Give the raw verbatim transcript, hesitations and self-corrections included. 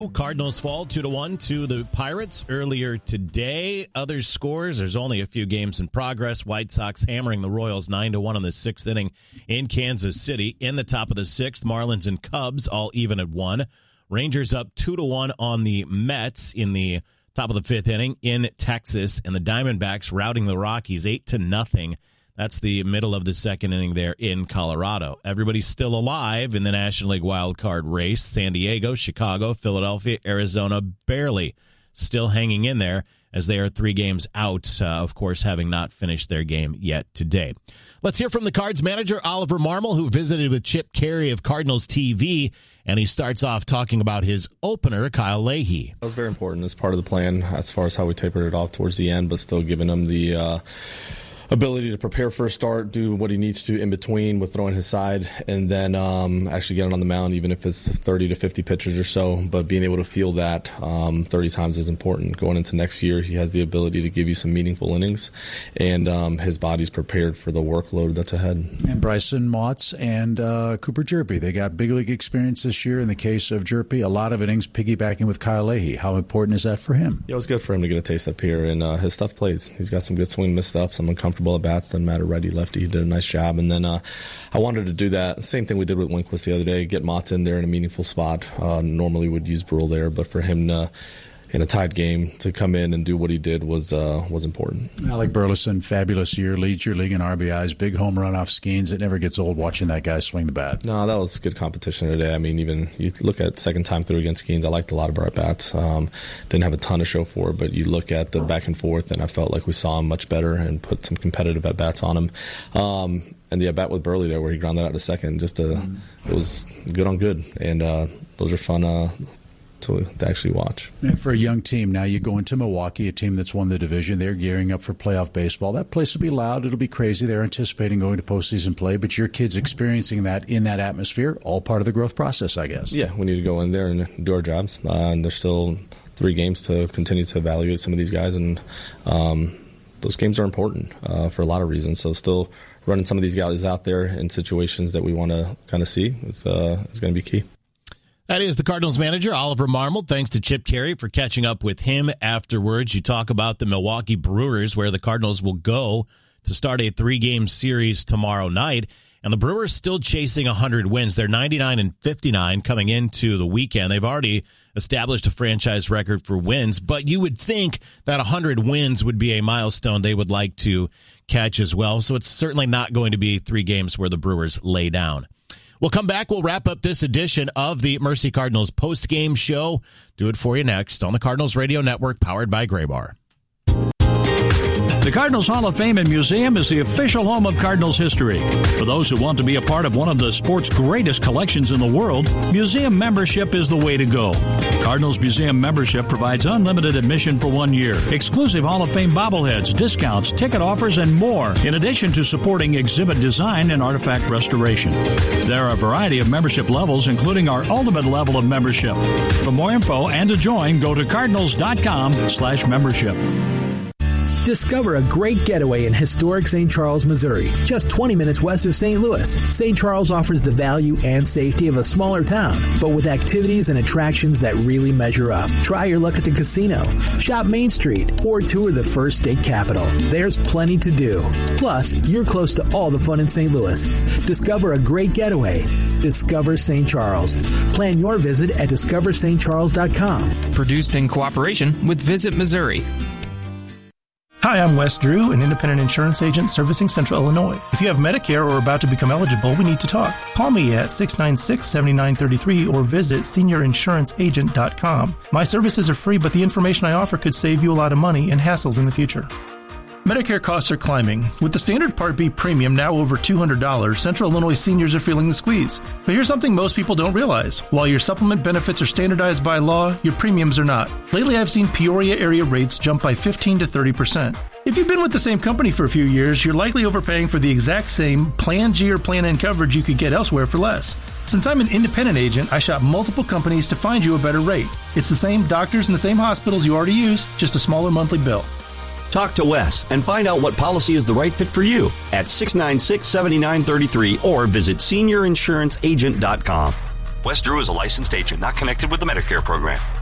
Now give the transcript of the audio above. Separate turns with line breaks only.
Cardinals fall two to one to the Pirates earlier today. Other scores, there's only a few games in progress. White Sox hammering the Royals nine to one in the sixth inning in Kansas City. In the top of the sixth, Marlins and Cubs all even at one. Rangers up two to one on the Mets in the top of the fifth inning in Texas, and the Diamondbacks routing the Rockies eight to nothing. That's the middle of the second inning there in Colorado. Everybody's still alive in the National League wild card race. San Diego, Chicago, Philadelphia, Arizona barely still hanging in there as they are three games out, uh, of course, having not finished their game yet today. Let's hear from the Cards manager, Oliver Marmol, who visited with Chip Caray of Cardinals T V, and he starts off talking about his opener, Kyle Leahy.
That was very important as part of the plan as far as how we tapered it off towards the end, but still giving him the uh, ability to prepare for a start, do what he needs to in between with throwing his side, and then um, actually get it on the mound, even if it's thirty to fifty pitches or so. But being able to feel that um, thirty times is important. Going into next year, he has the ability to give you some meaningful innings, and um, his body's prepared for the workload that's ahead.
And Bryson Motts and uh, Cooper Jerpy, they got big league experience this year. In the case of Jerpy, a lot of innings piggybacking with Kyle Leahy. How important is that for him?
Yeah, it was good for him to get a taste up here, and uh, his stuff plays. He's got some good swing miss stuff, some uncomfortable at bats. Doesn't matter righty lefty. He did a nice job, and then uh, I wanted to do that same thing we did with Lindquist the other day. Get Motts in there in a meaningful spot. Uh, normally would use Brule there, but for him to, in a tied game to come in and do what he did was uh, was important.
Alec Burleson, fabulous year, leads your league in R B Is, big home run off Skeens. It never gets old watching that guy swing the bat.
No, that was good competition today. I mean, even you look at second time through against Skeens, I liked a lot of our at-bats. Um, didn't have a ton to show for it, but you look at the back and forth, and I felt like we saw him much better and put some competitive at-bats on him. Um, and the at-bat with Burley there where he grounded out to second, just a, mm. it was good on good. And uh, those are fun uh To, to actually watch.
And for a young team, now you go into Milwaukee, a team that's won the division. They're gearing up for playoff baseball. That place will be loud. It'll be crazy. They're anticipating going to postseason play, but your kids experiencing that in that atmosphere, all part of the growth process, I guess.
Yeah, we need to go in there and do our jobs. Uh, and there's still three games to continue to evaluate some of these guys, and um, those games are important uh, for a lot of reasons. So still running some of these guys out there in situations that we want to kind of see is, uh, is going to be key.
That is the Cardinals manager, Oliver Marmol. Thanks to Chip Caray for catching up with him afterwards. You talk about the Milwaukee Brewers, where the Cardinals will go to start a three-game series tomorrow night. And the Brewers still chasing one hundred wins. They're ninety-nine and fifty-nine coming into the weekend. They've already established a franchise record for wins, but you would think that one hundred wins would be a milestone they would like to catch as well. So it's certainly not going to be three games where the Brewers lay down. We'll come back. We'll wrap up this edition of the Mercy Cardinals post-game show. Do it for you next on the Cardinals Radio Network, powered by Graybar.
The Cardinals Hall of Fame and Museum is the official home of Cardinals history. For those who want to be a part of one of the sport's greatest collections in the world, museum membership is the way to go. Cardinals Museum membership provides unlimited admission for one year, exclusive Hall of Fame bobbleheads, discounts, ticket offers, and more, in addition to supporting exhibit design and artifact restoration. There are a variety of membership levels, including our ultimate level of membership. For more info and to join, go to cardinals.com slash membership.
Discover a great getaway in historic Saint Charles, Missouri, just twenty minutes west of Saint Louis. Saint Charles offers the value and safety of a smaller town, but with activities and attractions that really measure up. Try your luck at the casino, shop Main Street, or tour the First State Capitol. There's plenty to do. Plus, you're close to all the fun in Saint Louis. Discover a great getaway. Discover Saint Charles. Plan your visit at discover st charles dot com.
Produced in cooperation with Visit Missouri.
Hi, I'm Wes Drew, an independent insurance agent servicing Central Illinois. If you have Medicare or are about to become eligible, we need to talk. Call me at six nine six, seven nine three three or visit senior insurance agent dot com. My services are free, but the information I offer could save you a lot of money and hassles in the future. Medicare costs are climbing. With the standard Part B premium now over two hundred dollars, Central Illinois seniors are feeling the squeeze. But here's something most people don't realize. While your supplement benefits are standardized by law, your premiums are not. Lately, I've seen Peoria area rates jump by fifteen to thirty percent. If you've been with the same company for a few years, you're likely overpaying for the exact same Plan G or Plan N coverage you could get elsewhere for less. Since I'm an independent agent, I shop multiple companies to find you a better rate. It's the same doctors and the same hospitals you already use, just a smaller monthly bill.
Talk to Wes and find out what policy is the right fit for you at six nine six, seven nine three three or visit senior insurance agent dot com. Wes Drew is a licensed agent not connected with the Medicare program.